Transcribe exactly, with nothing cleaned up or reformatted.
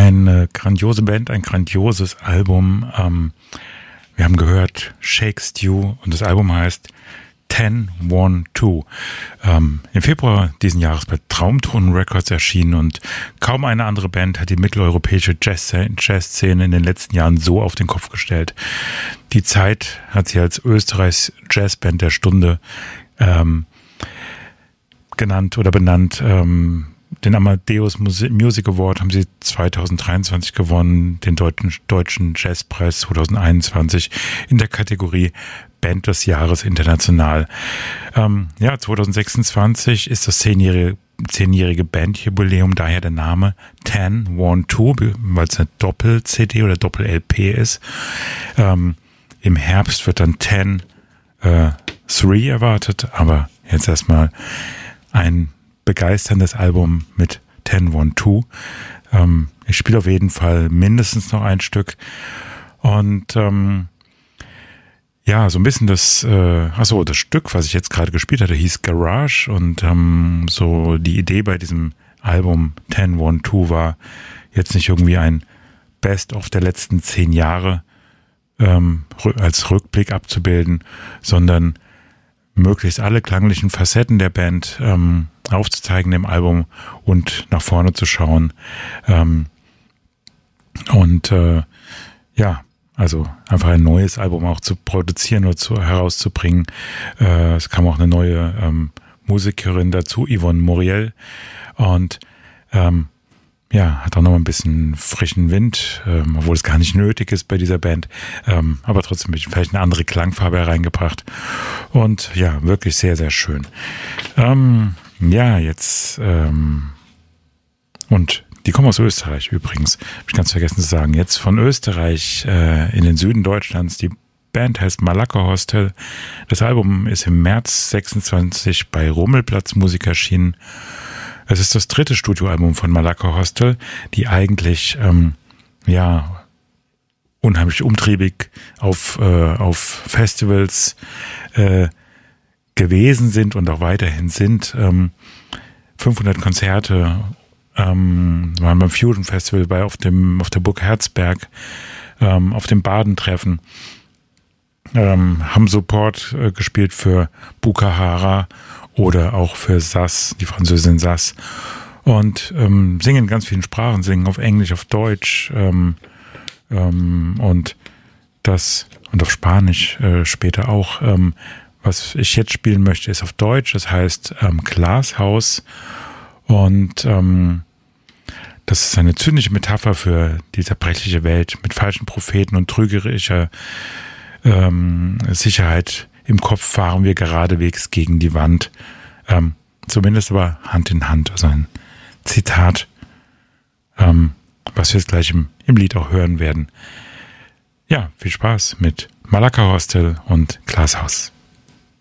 Eine grandiose Band, ein grandioses Album. Ähm, wir haben gehört Shake Stew und das Album heißt zehn eins zwei. Ähm, Im Februar diesen Jahres bei Traumton Records erschienen und kaum eine andere Band hat die mitteleuropäische Jazz- Jazz-Szene in den letzten Jahren so auf den Kopf gestellt. Die Zeit hat sie als Österreichs Jazzband der Stunde ähm, genannt oder benannt. Ähm, Den Amadeus Music Award haben sie zwanzig dreiundzwanzig gewonnen, den deutschen, deutschen Jazzpreis zwanzig einundzwanzig in der Kategorie Band des Jahres international. Ähm, ja, zwanzig sechsundzwanzig ist das zehnjährige, zehnjährige Bandjubiläum, daher der Name zehn eins zwei, weil es eine Doppel-C D oder Doppel-L P ist. Ähm, Im Herbst wird dann zehn äh, drei erwartet, aber jetzt erstmal ein begeisterndes Album mit zehn eins zwei. Ähm, ich spiele auf jeden Fall mindestens noch ein Stück. Und ähm, ja, so ein bisschen das, äh, achso, das Stück, was ich jetzt gerade gespielt hatte, hieß Garage. Und ähm, so die Idee bei diesem Album zehn eins zwei war, jetzt nicht irgendwie ein Best-of der letzten zehn Jahre ähm, als Rückblick abzubilden, sondern möglichst alle klanglichen Facetten der Band ähm, aufzuzeigen im Album und nach vorne zu schauen. Ähm, und äh, ja, also einfach ein neues Album auch zu produzieren oder zu, herauszubringen. Äh, es kam auch eine neue ähm, Musikerin dazu, Yvonne Moriel. Und ähm, ja, hat auch noch ein bisschen frischen Wind, ähm, obwohl es gar nicht nötig ist bei dieser Band, ähm, aber trotzdem vielleicht eine andere Klangfarbe hereingebracht und ja, wirklich sehr, sehr schön. Ähm, ja, jetzt ähm, und die kommen aus Österreich übrigens, habe ich ganz vergessen zu sagen, jetzt von Österreich äh, in den Süden Deutschlands. Die Band heißt Malaka Hostel. Das Album ist im März sechsundzwanzig bei Rummelplatz Musik erschienen. Es ist das dritte Studioalbum von Malaka Hostel, die eigentlich ähm, ja unheimlich umtriebig auf, äh, auf Festivals äh, gewesen sind und auch weiterhin sind. Ähm, fünfhundert Konzerte ähm, waren beim Fusion Festival, bei auf dem auf der Burg Herzberg, ähm, auf dem Badentreffen, ähm, haben Support äh, gespielt für Bukahara oder auch für Sass, die Französin Sass. Und ähm, singen in ganz vielen Sprachen, singen auf Englisch, auf Deutsch ähm, ähm, und das und auf Spanisch äh, später auch. Ähm, was ich jetzt spielen möchte, ist auf Deutsch. Das heißt ähm, Glashaus. Und ähm, das ist eine zynische Metapher für die zerbrechliche Welt mit falschen Propheten und trügerischer ähm, Sicherheit. Im Kopf fahren wir geradewegs gegen die Wand. Ähm, zumindest aber Hand in Hand. Also ein Zitat, ähm, was wir jetzt gleich im, im Lied auch hören werden. Ja, viel Spaß mit Malaka Hostel und Glashaus.